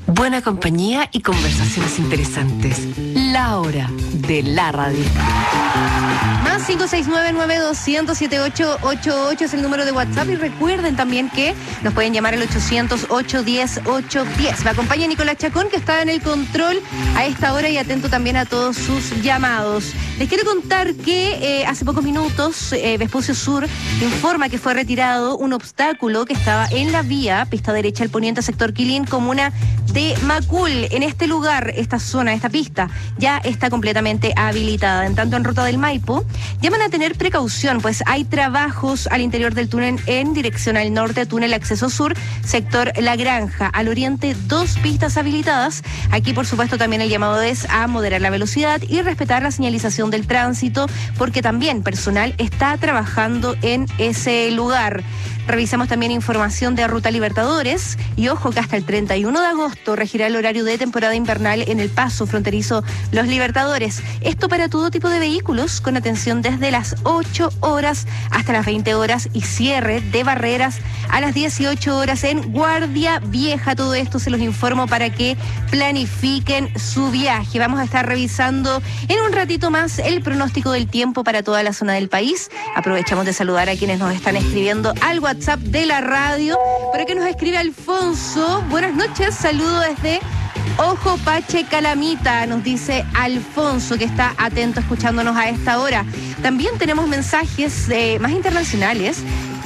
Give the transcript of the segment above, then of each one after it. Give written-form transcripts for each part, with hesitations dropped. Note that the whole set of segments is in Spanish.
Buena compañía y conversaciones interesantes. La hora de la radio. Más 569-9200-7888 es el número de WhatsApp. Y recuerden también que nos pueden llamar al 800-810-810. Me acompaña Nicolás Chacón, que está en el control a esta hora y atento también a todos sus llamados. Les quiero contar que hace pocos minutos Vespucio Sur informa que fue retirado un obstáculo que estaba en la vía, pista derecha al poniente, sector Quilín, comuna de Macul. En este lugar, esta zona, esta pista, ya está completamente habilitada. En tanto, en ruta del Maipo, llaman a tener precaución, pues hay trabajos al interior del túnel en dirección al norte, túnel acceso sur, sector La Granja. Al oriente, 2 pistas habilitadas. Aquí, por supuesto, también el llamado es a moderar la velocidad y respetar la señalización del tránsito, porque también personal está trabajando en ese lugar. Revisamos también información de Ruta Libertadores y ojo que hasta el 31 de agosto regirá el horario de temporada invernal en el paso fronterizo Los Libertadores. Esto para todo tipo de vehículos, con atención desde las 8 horas hasta las 20 horas y cierre de barreras a las 18 horas en Guardia Vieja. Todo esto se los informo para que planifiquen su viaje. Vamos a estar revisando en un ratito más el pronóstico del tiempo para toda la zona del país. Aprovechamos de saludar a quienes nos están escribiendo al WhatsApp de la radio. Por aquí nos escribe Alfonso. Buenas noches, saludo desde Ojo Pache Calamita, nos dice Alfonso, que está atento escuchándonos a esta hora. También tenemos mensajes más internacionales.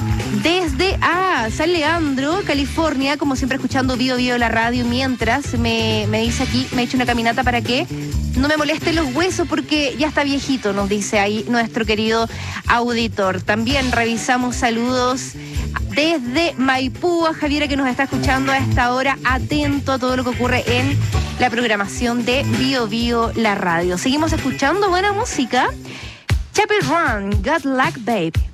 Desde San Leandro, California, como siempre escuchando Bio la radio, mientras me dice aquí, me he hecho una caminata para que no me molesten los huesos porque ya está viejito, nos dice ahí nuestro querido auditor. También revisamos saludos desde Maipú, a Javiera, que nos está escuchando a esta hora, atento a todo lo que ocurre en la programación de Bio la radio. Seguimos escuchando buena música. Chapel Run, God Luck Babe.